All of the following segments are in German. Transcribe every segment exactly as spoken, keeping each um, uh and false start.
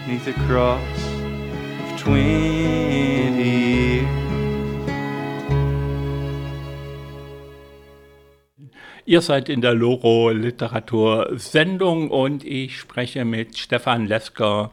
'neath a cross of twenty years. Ihr seid in der Loro Literatursendung und ich spreche mit Stefan Lesker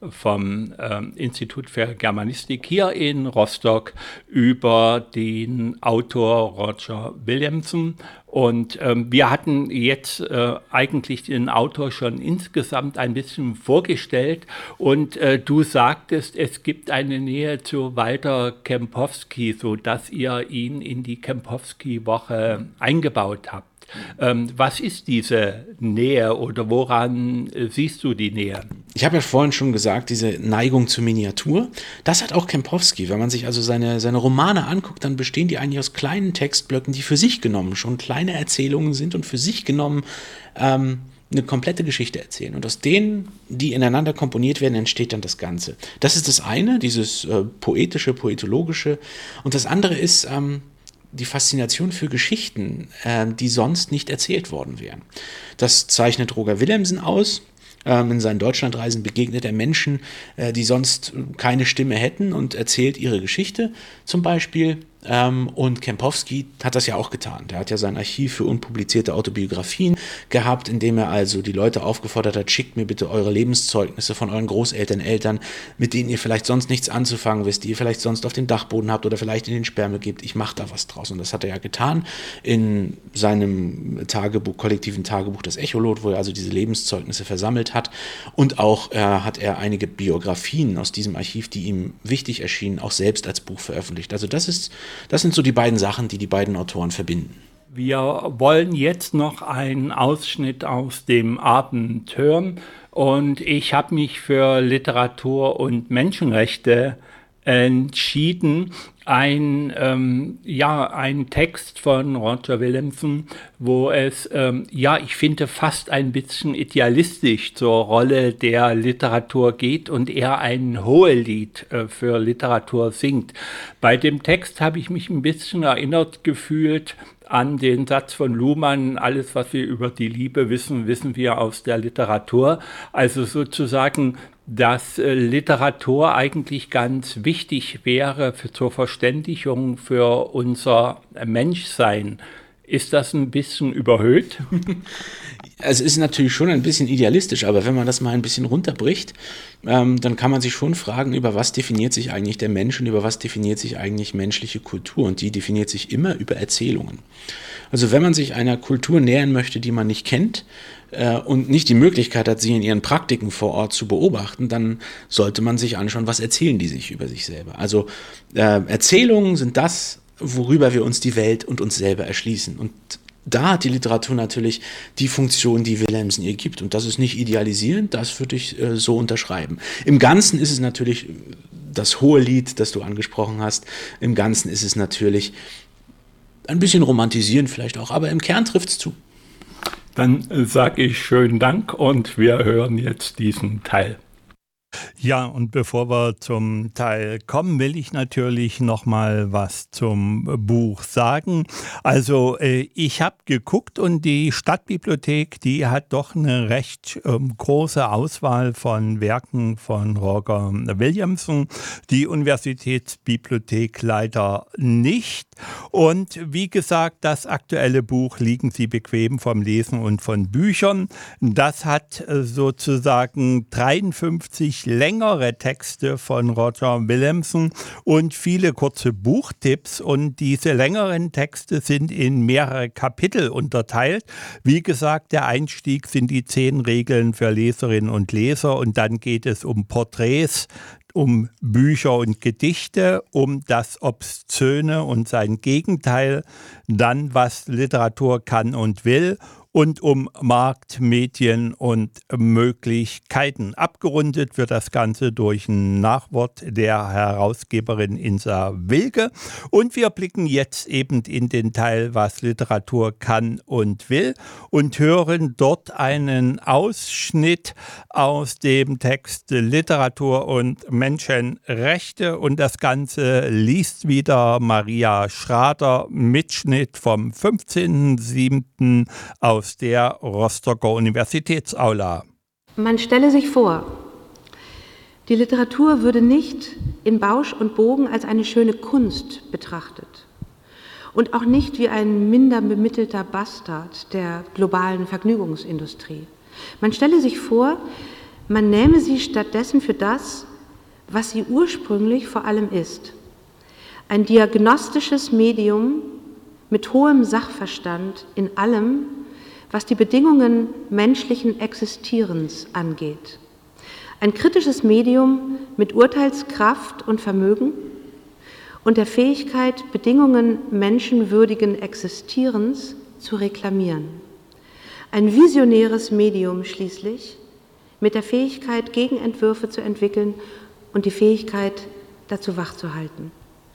vom äh, Institut für Germanistik hier in Rostock über den Autor Roger Williamson. Und ähm, wir hatten jetzt äh, eigentlich den Autor schon insgesamt ein bisschen vorgestellt und äh, du sagtest, es gibt eine Nähe zu Walter Kempowski, sodass ihr ihn in die Kempowski-Woche eingebaut habt. Ähm, was ist diese Nähe oder woran äh, siehst du die Nähe? Ich habe ja vorhin schon gesagt, diese Neigung zur Miniatur, das hat auch Kempowski. Wenn man sich also seine, seine Romane anguckt, dann bestehen die eigentlich aus kleinen Textblöcken, die für sich genommen schon kleine Erzählungen sind und für sich genommen ähm, eine komplette Geschichte erzählen. Und aus denen, die ineinander komponiert werden, entsteht dann das Ganze. Das ist das eine, dieses äh, poetische, poetologische. Und das andere ist ähm, die Faszination für Geschichten, äh, die sonst nicht erzählt worden wären. Das zeichnet Roger Williamson aus. Ähm, in seinen Deutschlandreisen begegnet er Menschen, äh, die sonst keine Stimme hätten und erzählt ihre Geschichte zum Beispiel. Ähm, und Kempowski hat das ja auch getan. Der hat ja sein Archiv für unpublizierte Autobiografien gehabt, in dem er also die Leute aufgefordert hat, schickt mir bitte eure Lebenszeugnisse von euren Großeltern, Eltern, mit denen ihr vielleicht sonst nichts anzufangen wisst, die ihr vielleicht sonst auf dem Dachboden habt oder vielleicht in den Sperrmüll gebt. Ich mache da was draus. Und das hat er ja getan in seinem Tagebuch, kollektiven Tagebuch, das Echolot, wo er also diese Lebenszeugnisse versammelt hat. Und auch äh, hat er einige Biografien aus diesem Archiv, die ihm wichtig erschienen, auch selbst als Buch veröffentlicht. Also das ist Das sind so die beiden Sachen, die die beiden Autoren verbinden. Wir wollen jetzt noch einen Ausschnitt aus dem Abend hören und ich habe mich für Literatur und Menschenrechte entschieden. Ein, ähm, ja, ein Text von Roger Williamson, wo es, ähm, ja, ich finde, fast ein bisschen idealistisch zur Rolle der Literatur geht und er ein Hohelied äh, für Literatur singt. Bei dem Text habe ich mich ein bisschen erinnert gefühlt an den Satz von Luhmann, alles, was wir über die Liebe wissen, wissen wir aus der Literatur. Also sozusagen, dass äh, Literatur eigentlich ganz wichtig wäre für, zur Verständigung für unser Menschsein. Ist das ein bisschen überhöht? Es ist natürlich schon ein bisschen idealistisch, aber wenn man das mal ein bisschen runterbricht, ähm, dann kann man sich schon fragen, über was definiert sich eigentlich der Mensch und über was definiert sich eigentlich menschliche Kultur. Und die definiert sich immer über Erzählungen. Also wenn man sich einer Kultur nähern möchte, die man nicht kennt äh, und nicht die Möglichkeit hat, sie in ihren Praktiken vor Ort zu beobachten, dann sollte man sich anschauen, was erzählen die sich über sich selber. Also äh, Erzählungen sind das, worüber wir uns die Welt und uns selber erschließen. Und da hat die Literatur natürlich die Funktion, die Williamson ihr gibt. Und das ist nicht idealisierend, das würde ich äh, so unterschreiben. Im Ganzen ist es natürlich das Hohelied, das du angesprochen hast. Im Ganzen ist es natürlich ein bisschen romantisierend vielleicht auch, aber im Kern trifft es zu. Dann äh, sage ich schönen Dank und wir hören jetzt diesen Teil. Ja, und bevor wir zum Teil kommen, will ich natürlich noch mal was zum Buch sagen. Also äh, ich habe geguckt und die Stadtbibliothek, die hat doch eine recht ähm, große Auswahl von Werken von Roger Williamson. Die Universitätsbibliothek leider nicht. Und wie gesagt, das aktuelle Buch Liegen Sie bequem vom Lesen und von Büchern. Das hat äh, sozusagen dreiundfünfzig längere Texte von Roger Williamson und viele kurze Buchtipps. Und diese längeren Texte sind in mehrere Kapitel unterteilt. Wie gesagt, der Einstieg sind die zehn Regeln für Leserinnen und Leser und dann geht es um Porträts, um Bücher und Gedichte, um das Obszöne und sein Gegenteil, dann was Literatur kann und will und um Markt, Medien und Möglichkeiten. Abgerundet wird das Ganze durch ein Nachwort der Herausgeberin Insa Wilke. Und wir blicken jetzt eben in den Teil, was Literatur kann und will und hören dort einen Ausschnitt aus dem Text Literatur und Menschenrechte. Und das Ganze liest wieder Maria Schrader, Mitschnitt vom fünfzehnten siebten aus der Rostocker Universitätsaula. Man stelle sich vor, Die Literatur würde nicht in Bausch und Bogen als eine schöne Kunst betrachtet und auch nicht wie ein minder bemittelter Bastard der globalen Vergnügungsindustrie. Man stelle sich vor, man nähme sie stattdessen für das, was sie ursprünglich vor allem ist. Ein diagnostisches Medium mit hohem Sachverstand in allem, was die Bedingungen menschlichen Existierens angeht. Ein kritisches Medium mit Urteilskraft und Vermögen und der Fähigkeit, Bedingungen menschenwürdigen Existierens zu reklamieren. Ein visionäres Medium schließlich mit der Fähigkeit, Gegenentwürfe zu entwickeln und die Fähigkeit, dazu wachzuhalten.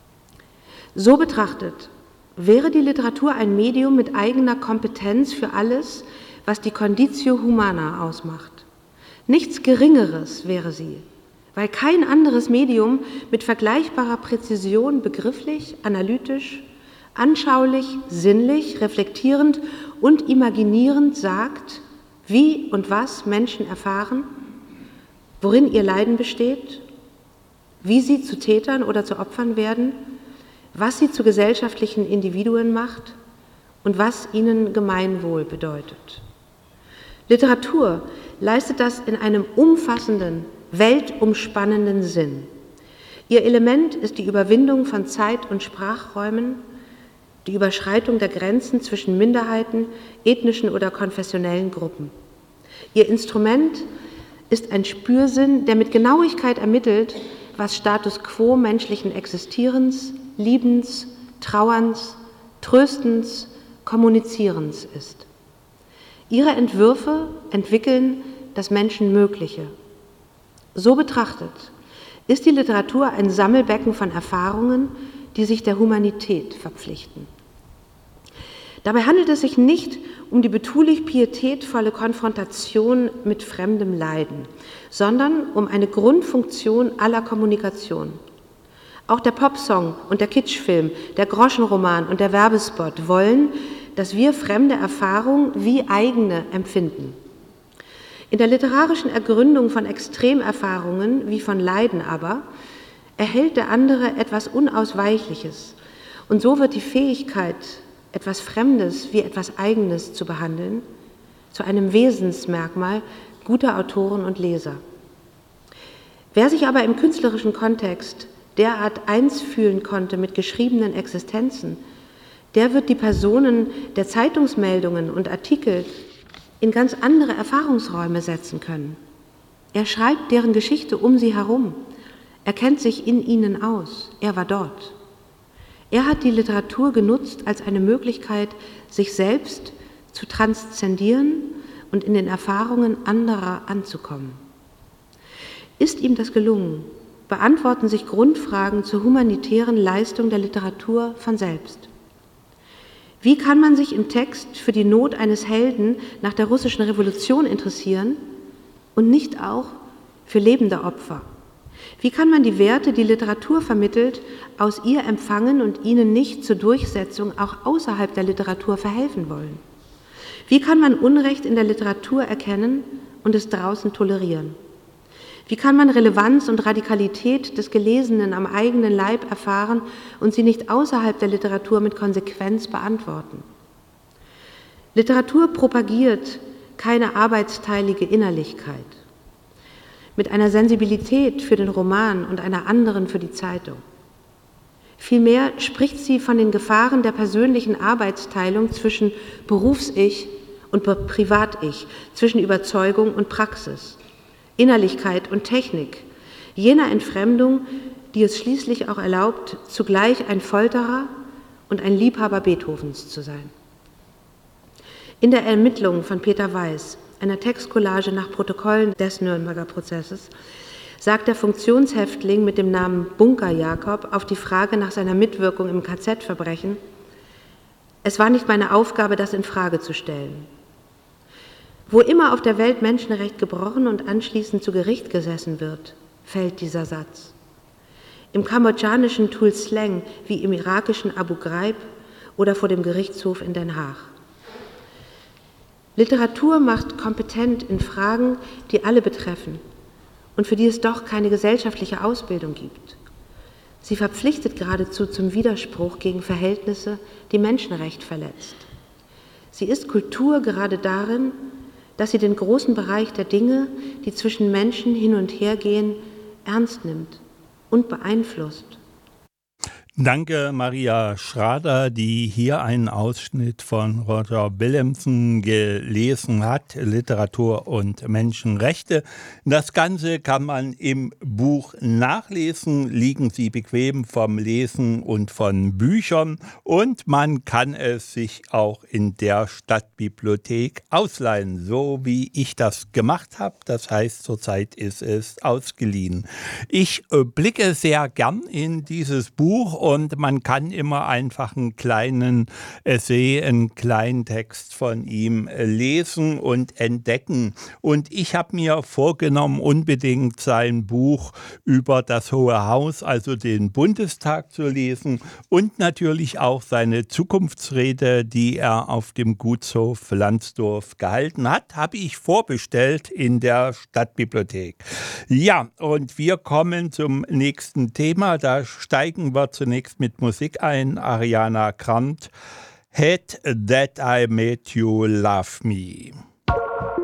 So betrachtet wäre die Literatur ein Medium mit eigener Kompetenz für alles, was die Conditio Humana ausmacht. Nichts Geringeres wäre sie, weil kein anderes Medium mit vergleichbarer Präzision begrifflich, analytisch, anschaulich, sinnlich, reflektierend und imaginierend sagt, wie und was Menschen erfahren, worin ihr Leiden besteht, wie sie zu Tätern oder zu Opfern werden, was sie zu gesellschaftlichen Individuen macht und was ihnen Gemeinwohl bedeutet. Literatur leistet das in einem umfassenden, weltumspannenden Sinn. Ihr Element ist die Überwindung von Zeit- und Sprachräumen, die Überschreitung der Grenzen zwischen Minderheiten, ethnischen oder konfessionellen Gruppen. Ihr Instrument ist ein Spürsinn, der mit Genauigkeit ermittelt, was Status quo menschlichen Existierens, Liebens, Trauerns, Tröstens, Kommunizierens ist. Ihre Entwürfe entwickeln das Menschenmögliche. So betrachtet ist die Literatur ein Sammelbecken von Erfahrungen, die sich der Humanität verpflichten. Dabei handelt es sich nicht um die betulich pietätvolle Konfrontation mit fremdem Leiden, sondern um eine Grundfunktion aller Kommunikation. Auch der Popsong und der Kitschfilm, der Groschenroman und der Werbespot wollen, dass wir fremde Erfahrung wie eigene empfinden. In der literarischen Ergründung von Extremerfahrungen wie von Leiden aber erhält der andere etwas Unausweichliches und so wird die Fähigkeit, etwas Fremdes wie etwas Eigenes zu behandeln, zu einem Wesensmerkmal guter Autoren und Leser. Wer sich aber im künstlerischen Kontext derart eins fühlen konnte mit geschriebenen Existenzen, der wird die Personen der Zeitungsmeldungen und Artikel in ganz andere Erfahrungsräume setzen können. Er schreibt deren Geschichte um sie herum. Er kennt sich in ihnen aus. Er war dort. Er hat die Literatur genutzt als eine Möglichkeit, sich selbst zu transzendieren und in den Erfahrungen anderer anzukommen. Ist ihm das gelungen, beantworten sich Grundfragen zur humanitären Leistung der Literatur von selbst. Wie kann man sich im Text für die Not eines Helden nach der russischen Revolution interessieren und nicht auch für lebende Opfer? Wie kann man die Werte, die Literatur vermittelt, aus ihr empfangen und ihnen nicht zur Durchsetzung auch außerhalb der Literatur verhelfen wollen? Wie kann man Unrecht in der Literatur erkennen und es draußen tolerieren? Wie kann man Relevanz und Radikalität des Gelesenen am eigenen Leib erfahren und sie nicht außerhalb der Literatur mit Konsequenz beantworten? Literatur propagiert keine arbeitsteilige Innerlichkeit. Mit einer Sensibilität für den Roman und einer anderen für die Zeitung. Vielmehr spricht sie von den Gefahren der persönlichen Arbeitsteilung zwischen Berufs-Ich und Privat-Ich, zwischen Überzeugung und Praxis, Innerlichkeit und Technik, jener Entfremdung, die es schließlich auch erlaubt, zugleich ein Folterer und ein Liebhaber Beethovens zu sein. In der Ermittlung von Peter Weiß, einer Textcollage nach Protokollen des Nürnberger Prozesses, sagt der Funktionshäftling mit dem Namen Bunker Jakob auf die Frage nach seiner Mitwirkung im K Z-Verbrechen: Es war nicht meine Aufgabe, das in Frage zu stellen. Wo immer auf der Welt Menschenrecht gebrochen und anschließend zu Gericht gesessen wird, fällt dieser Satz. Im kambodschanischen Tuol Sleng wie im irakischen Abu Ghraib oder vor dem Gerichtshof in Den Haag. Literatur macht kompetent in Fragen, die alle betreffen und für die es doch keine gesellschaftliche Ausbildung gibt. Sie verpflichtet geradezu zum Widerspruch gegen Verhältnisse, die Menschenrecht verletzt. Sie ist Kultur gerade darin, dass sie den großen Bereich der Dinge, die zwischen Menschen hin und her gehen, ernst nimmt und beeinflusst. Danke, Maria Schrader, die hier einen Ausschnitt von Roger Willemsen gelesen hat, Literatur und Menschenrechte. Das Ganze kann man im Buch nachlesen, liegen Sie bequem vom Lesen und von Büchern und man kann es sich auch in der Stadtbibliothek ausleihen, so wie ich das gemacht habe. Das heißt, zurzeit ist es ausgeliehen. Ich äh, blicke sehr gern in dieses Buch und man kann immer einfach einen kleinen Essay, einen kleinen Text von ihm lesen und entdecken. Und ich habe mir vorgenommen, unbedingt sein Buch über das Hohe Haus, also den Bundestag, zu lesen und natürlich auch seine Zukunftsrede, die er auf dem Gutshof Landsdorf gehalten hat, habe ich vorbestellt in der Stadtbibliothek. Ja, und wir kommen zum nächsten Thema. Da steigen wir zunächst mit Musik ein. Ariana Grande, Hate That I Made You Love Me.